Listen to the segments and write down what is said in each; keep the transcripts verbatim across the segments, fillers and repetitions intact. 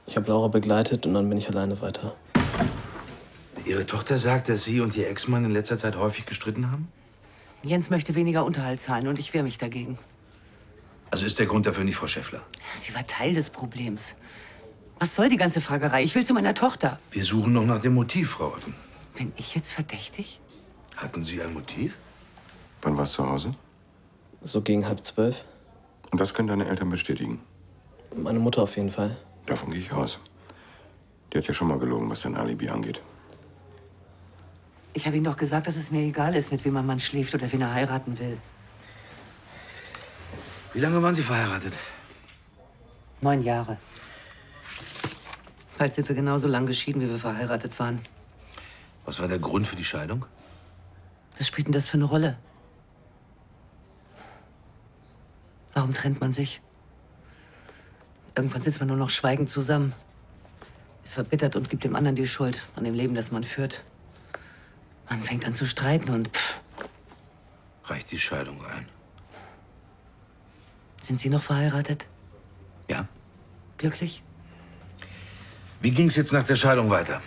Ich habe Laura begleitet und dann bin ich alleine weiter. Ihre Tochter sagt, dass Sie und Ihr Ex-Mann in letzter Zeit häufig gestritten haben? Jens möchte weniger Unterhalt zahlen und ich wehre mich dagegen. Also ist der Grund dafür nicht Frau Schäffler? Sie war Teil des Problems. Was soll die ganze Fragerei? Ich will zu meiner Tochter. Wir suchen noch nach dem Motiv, Frau Otten. Bin ich jetzt verdächtig? Hatten Sie ein Motiv? Wann warst du zu Hause? So gegen halb zwölf. Und das können deine Eltern bestätigen? Meine Mutter auf jeden Fall. Davon gehe ich aus. Die hat ja schon mal gelogen, was dein Alibi angeht. Ich habe ihm doch gesagt, dass es mir egal ist, mit wem mein Mann schläft oder wen er heiraten will. Wie lange waren Sie verheiratet? Neun Jahre. Bald sind wir genauso lang geschieden, wie wir verheiratet waren. Was war der Grund für die Scheidung? Was spielt denn das für eine Rolle? Warum trennt man sich? Irgendwann sitzt man nur noch schweigend zusammen. Ist verbittert und gibt dem anderen die Schuld an dem Leben, das man führt. Man fängt an zu streiten und pff. Reicht die Scheidung ein? Sind Sie noch verheiratet? Ja. Glücklich? Wie ging es jetzt nach der Scheidung weiter?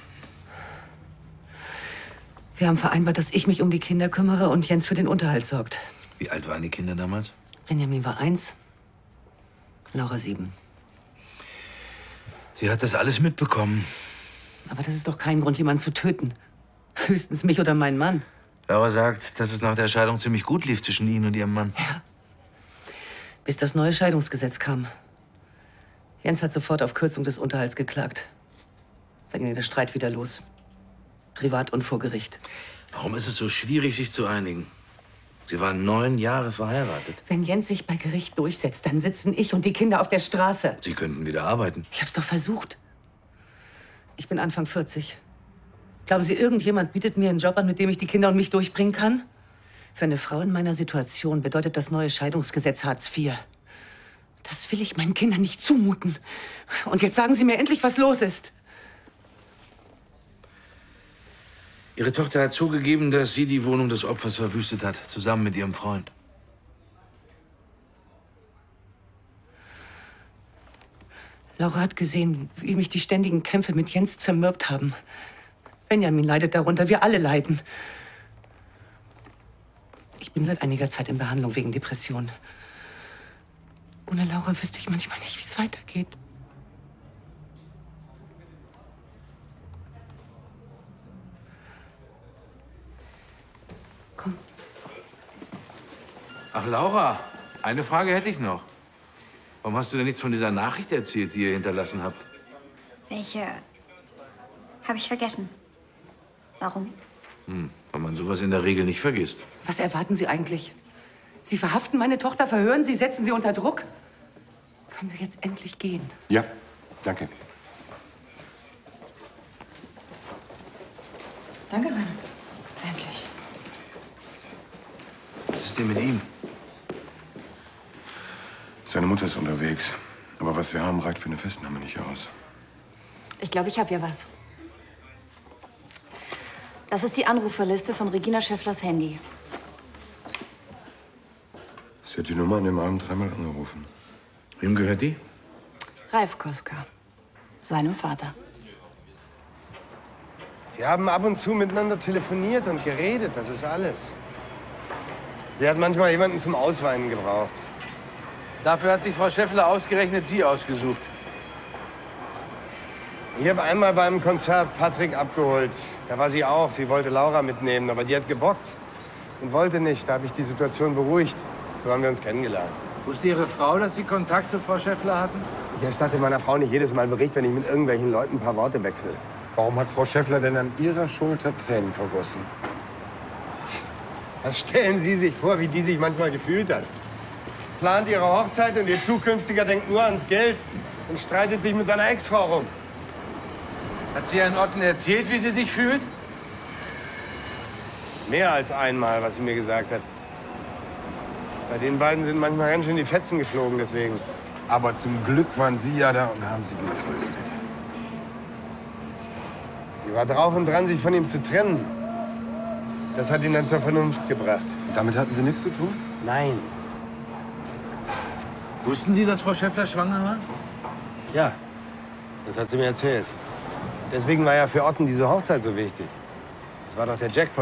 Wir haben vereinbart, dass ich mich um die Kinder kümmere und Jens für den Unterhalt sorgt. Wie alt waren die Kinder damals? Benjamin war eins, Laura sieben. Sie hat das alles mitbekommen. Aber das ist doch kein Grund, jemanden zu töten. Höchstens mich oder meinen Mann. Laura sagt, dass es nach der Scheidung ziemlich gut lief zwischen Ihnen und Ihrem Mann. Ja. Bis das neue Scheidungsgesetz kam. Jens hat sofort auf Kürzung des Unterhalts geklagt. Dann ging der Streit wieder los. Privat und vor Gericht. Warum ist es so schwierig, sich zu einigen? Sie waren neun Jahre verheiratet. Wenn Jens sich bei Gericht durchsetzt, dann sitzen ich und die Kinder auf der Straße. Sie könnten wieder arbeiten. Ich hab's doch versucht. Ich bin Anfang vierzig. Glauben Sie, irgendjemand bietet mir einen Job an, mit dem ich die Kinder und mich durchbringen kann? Für eine Frau in meiner Situation bedeutet das neue Scheidungsgesetz Hartz vier. Das will ich meinen Kindern nicht zumuten. Und jetzt sagen Sie mir endlich, was los ist. Ihre Tochter hat zugegeben, dass sie die Wohnung des Opfers verwüstet hat, zusammen mit ihrem Freund. Laura hat gesehen, wie mich die ständigen Kämpfe mit Jens zermürbt haben. Benjamin leidet darunter, wir alle leiden. Ich bin seit einiger Zeit in Behandlung wegen Depression. Ohne Laura wüsste ich manchmal nicht, wie es weitergeht. Komm. Ach, Laura, eine Frage hätte ich noch. Warum hast du denn nichts von dieser Nachricht erzählt, die ihr hinterlassen habt? Welche habe ich vergessen. Warum? Hm, weil man sowas in der Regel nicht vergisst. Was erwarten Sie eigentlich? Sie verhaften meine Tochter, verhören Sie, setzen Sie unter Druck? Können wir jetzt endlich gehen? Ja, danke. Danke, Rainer. Endlich. Was ist denn mit ihm? Seine Mutter ist unterwegs. Aber was wir haben, reicht für eine Festnahme nicht aus. Ich glaube, ich habe ja was. Das ist die Anruferliste von Regina Schäfflers Handy. Sie hat die Nummer an dem Abend dreimal angerufen. Wem gehört die? Ralf Koska, seinem Vater. Wir haben ab und zu miteinander telefoniert und geredet, das ist alles. Sie hat manchmal jemanden zum Ausweinen gebraucht. Dafür hat sich Frau Schäffler ausgerechnet Sie ausgesucht. Ich habe einmal beim Konzert Patrick abgeholt. Da war sie auch. Sie wollte Laura mitnehmen, aber die hat gebockt und wollte nicht. Da habe ich die Situation beruhigt. So haben wir uns kennengelernt. Wusste Ihre Frau, dass Sie Kontakt zu Frau Schäffler hatten? Ich erstatte meiner Frau nicht jedes Mal Bericht, wenn ich mit irgendwelchen Leuten ein paar Worte wechsle. Warum hat Frau Schäffler denn an Ihrer Schulter Tränen vergossen? Was stellen Sie sich vor, wie die sich manchmal gefühlt hat? Plant ihre Hochzeit und ihr Zukünftiger denkt nur ans Geld und streitet sich mit seiner Ex-Frau rum. Hat sie Herrn Otten erzählt, wie sie sich fühlt? Mehr als einmal, was sie mir gesagt hat. Bei den beiden sind manchmal ganz schön die Fetzen geflogen, deswegen. Aber zum Glück waren Sie ja da und haben sie getröstet. Sie war drauf und dran, sich von ihm zu trennen. Das hat ihn dann zur Vernunft gebracht. Und damit hatten Sie nichts zu tun? Nein. Wussten Sie, dass Frau Schäffler schwanger war? Ja. Das hat sie mir erzählt. Deswegen war ja für Otten diese Hochzeit so wichtig. Das war doch der Jackpot.